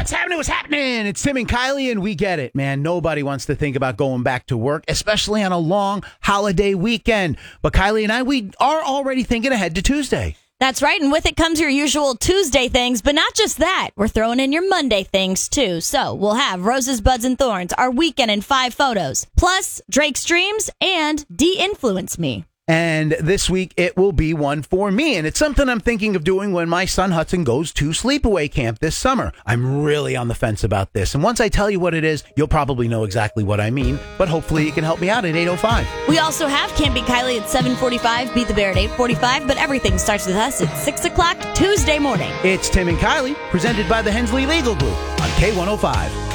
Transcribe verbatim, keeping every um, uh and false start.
What's happening? What's happening? It's Tim and Kylie, and we get it, man. Nobody wants to think about going back to work, especially on a long holiday weekend. But Kylie and I, we are already thinking ahead to Tuesday. That's right, and with it comes your usual Tuesday things, but not just that. We're throwing in your Monday things, too. So we'll have Roses, Buds, and Thorns, our weekend in five photos, plus Drake's Dreams and De-Influence Me. And this week, it will be one for me. And it's something I'm thinking of doing when my son Hudson goes to sleepaway camp this summer. I'm really on the fence about this. And once I tell you what it is, you'll probably know exactly what I mean. But hopefully you can help me out at eight oh five. We also have Can't Beat Kylie at seven forty-five, Beat the Bear at eight forty-five. But everything starts with us at six o'clock Tuesday morning. It's Tim and Kylie, presented by the Hensley Legal Group on K one oh five.